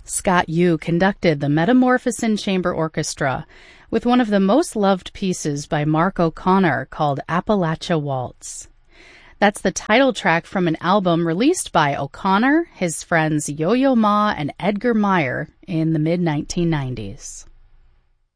Scott Yu conducted the Metamorphosin Chamber Orchestra with one of the most loved pieces by Mark O'Connor called Appalachia Waltz. That's the title track from an album released by O'Connor, his friends Yo-Yo Ma and Edgar Meyer in the mid-1990s.